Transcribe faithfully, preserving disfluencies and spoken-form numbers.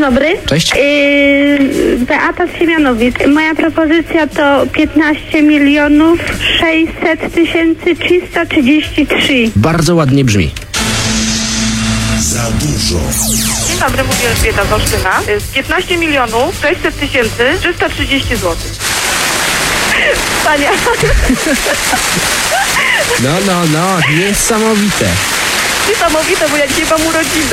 dobry. Cześć. Yy, Beata z Siemianowic. Moja propozycja to piętnaście milionów sześćset tysięcy trzysta trzydzieści trzy. Bardzo ładnie brzmi. Za dużo. Dzień dobry, mówię Elżbieta z Olsztyna. piętnaście milionów sześćset tysięcy trzysta trzydzieści złotych. Panie. No, no, no, niesamowite. Niesamowite, bo ja dzisiaj mam urodziny.